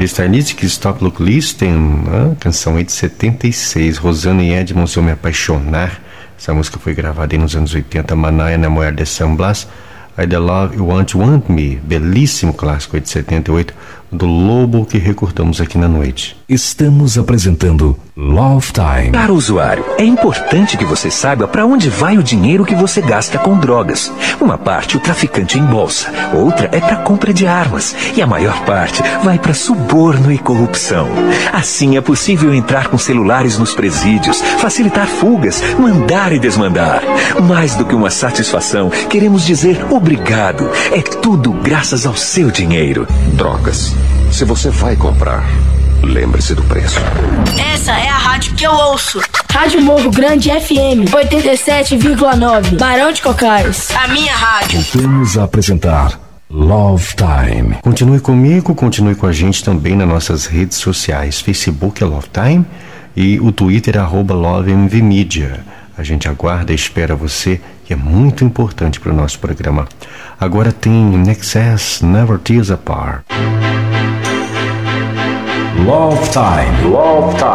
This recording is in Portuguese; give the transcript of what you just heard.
Stylistic Stop Look Listen, canção aí de 76. Rosana e Edmond, Se Eu Me Apaixonar. Essa música foi gravada aí nos anos 80. Manaya, Na Mulher de San Blas. I The Love You Want Me, belíssimo clássico aí de 78, do Lobo, que recordamos aqui na noite. Estamos apresentando Love Time. Para o usuário, é importante que você saiba para onde vai o dinheiro que você gasta com drogas. Uma parte o traficante embolsa, outra é para compra de armas e a maior parte vai para suborno e corrupção. Assim é possível entrar com celulares nos presídios, facilitar fugas, mandar e desmandar. Mais do que uma satisfação, queremos dizer obrigado. É tudo graças ao seu dinheiro. Drogas. Se você vai comprar, lembre-se do preço. Essa é a rádio que eu ouço. Rádio Morro Grande FM 87,9. Barão de Cocais. A minha rádio. Vamos apresentar Love Time. Continue comigo, continue com a gente também nas nossas redes sociais. Facebook é Love Time e o Twitter é @LoveMVMedia. A gente aguarda e espera você, que é muito importante para o nosso programa. Agora tem Nexus, Never Tears Apart. Love Time. Love Time.